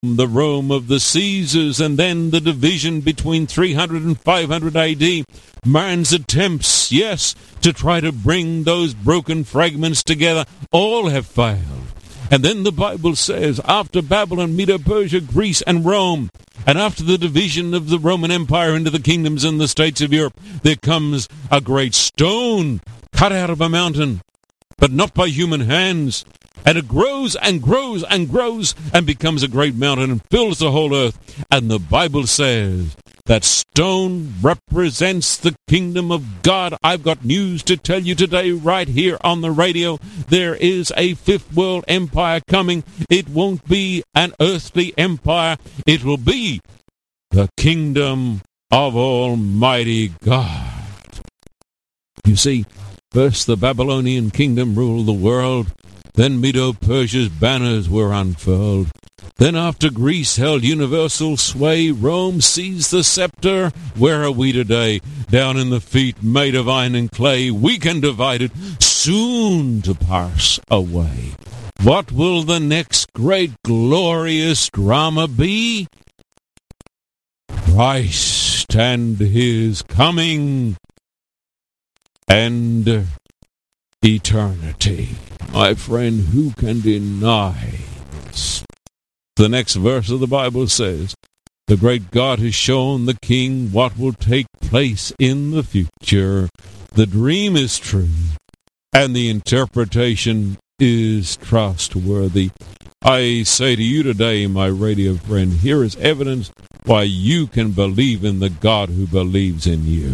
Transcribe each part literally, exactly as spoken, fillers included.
the Rome of the Caesars, and then the division between three hundred and five hundred A D. Man's attempts, yes, to try to bring those broken fragments together, all have failed. And then the Bible says, after Babylon, Medo-Persia, Greece, and Rome, and after the division of the Roman Empire into the kingdoms and the states of Europe, there comes a great stone cut out of a mountain, but not by human hands. And it grows and grows and grows and becomes a great mountain and fills the whole earth. And the Bible says that stone represents the kingdom of God. I've got news to tell you today right here on the radio. There is a fifth world empire coming. It won't be an earthly empire. It will be the kingdom of Almighty God. You see, first the Babylonian kingdom ruled the world. Then Medo-Persia's banners were unfurled. Then after Greece held universal sway, Rome seized the scepter. Where are we today? Down in the feet made of iron and clay, weak and divided, soon to pass away. What will the next great glorious drama be? Christ and his coming and eternity. My friend, who can deny this? The next verse of the Bible says, the great God has shown the king what will take place in the future. The dream is true, and the interpretation is trustworthy. I say to you today, my radio friend, here is evidence why you can believe in the God who believes in you.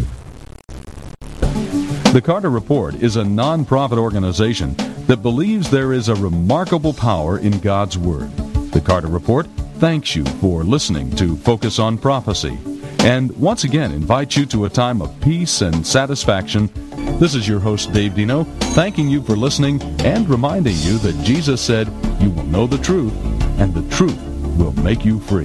The Carter Report is a non-profit organization that believes there is a remarkable power in God's Word. The Carter Report thanks you for listening to Focus on Prophecy, and once again invites you to a time of peace and satisfaction. This is your host, Dave Dino, thanking you for listening and reminding you that Jesus said, you will know the truth, and the truth will make you free.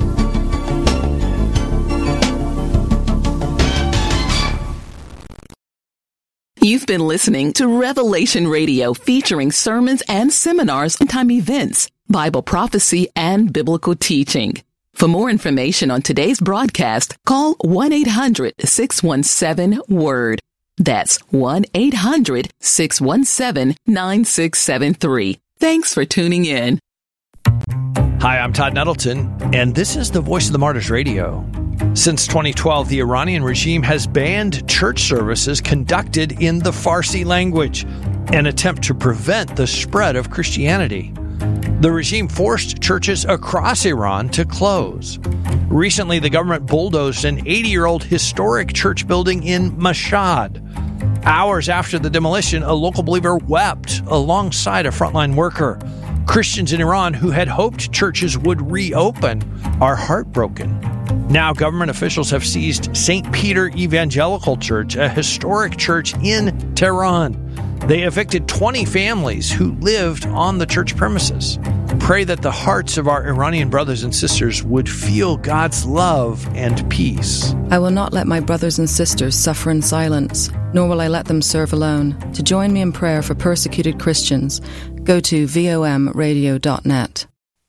You've been listening to Revelation Radio, featuring sermons and seminars on time events, Bible prophecy, and biblical teaching. For more information on today's broadcast, call one eight hundred six one seven word. That's one eight hundred six one seven nine six seven three. Thanks for tuning in. Hi, I'm Todd Nettleton, and this is the Voice of the Martyrs Radio. Since twenty twelve, the Iranian regime has banned church services conducted in the Farsi language, an attempt to prevent the spread of Christianity. The regime forced churches across Iran to close. Recently, the government bulldozed an eighty-year-old historic church building in Mashhad. Hours after the demolition, a local believer wept alongside a frontline worker. Christians in Iran who had hoped churches would reopen are heartbroken. Now, government officials have seized Saint Peter Evangelical Church, a historic church in Tehran. They evicted twenty families who lived on the church premises. Pray that the hearts of our Iranian brothers and sisters would feel God's love and peace. I will not let my brothers and sisters suffer in silence, nor will I let them serve alone. To join me in prayer for persecuted Christians, go to vom radio dot net.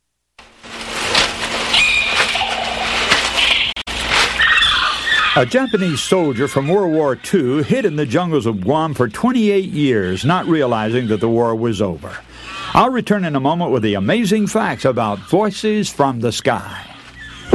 A Japanese soldier from World War Two hid in the jungles of Guam for twenty-eight years, not realizing that the war was over. I'll return in a moment with the amazing facts about Voices from the Sky.